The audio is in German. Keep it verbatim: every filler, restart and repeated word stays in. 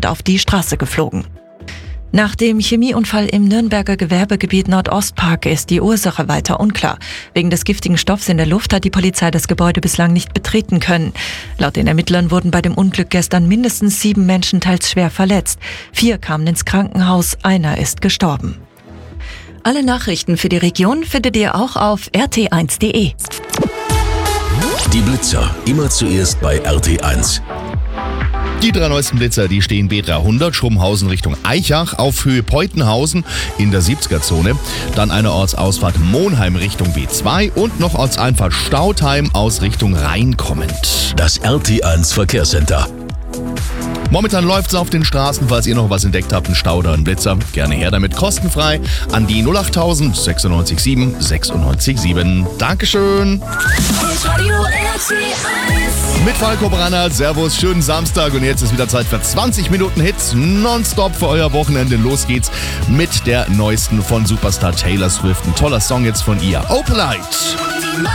und auf die Straße geflogen. Nach dem Chemieunfall im Nürnberger Gewerbegebiet Nordostpark ist die Ursache weiter unklar. Wegen des giftigen Stoffs in der Luft hat die Polizei das Gebäude bislang nicht betreten können. Laut den Ermittlern wurden bei dem Unglück gestern mindestens sieben Menschen teils schwer verletzt. Vier kamen ins Krankenhaus, einer ist gestorben. Alle Nachrichten für die Region findet ihr auch auf r t eins punkt d e. Die Blitzer, immer zuerst bei R T eins. Die drei neuesten Blitzer, die stehen B dreihundert, Schumhausen Richtung Eichach auf Höhe Peutenhausen in der siebziger-Zone. Dann eine Ortsausfahrt Monheim Richtung B zwei und noch Ortseinfahrt Stautheim aus Richtung Rhein kommend. Das R T eins Verkehrscenter. Momentan läuft es auf den Straßen, falls ihr noch was entdeckt habt, ein Stau oder ein Blitzer. Gerne her damit, kostenfrei an die null achttausend sechsundneunzig sieben sechsundneunzig sieben. Dankeschön. Mit Falco Branner, Servus, schönen Samstag und jetzt ist wieder Zeit für zwanzig Minuten Hits nonstop für euer Wochenende. Los geht's mit der neuesten von Superstar Taylor Swift. Ein toller Song jetzt von ihr, Opalite.